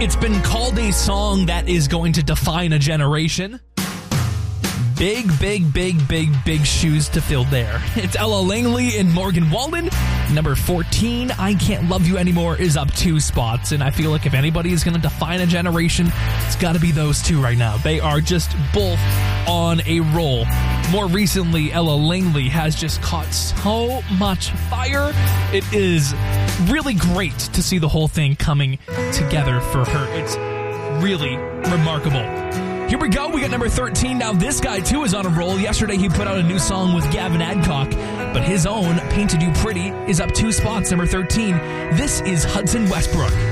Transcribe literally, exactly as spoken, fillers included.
It's been called a song that is going to define a generation. Big, big, big, big, big shoes to fill there. It's Ella Langley and Morgan Wallen. Number fourteen, I Can't Love You Anymore, is up two spots. And I feel like if anybody is going to define a generation, it's got to be those two right now. They are just both on a roll. More recently, Ella Langley has just caught so much fire. It is really great to see the whole thing coming together for her. It's really remarkable. Here we go. We got number thirteen. Now, this guy, too, is on a roll. Yesterday, he put out a new song with Gavin Adcock, but his own, Painted You Pretty, is up two spots, number thirteen. This is Hudson Westbrook.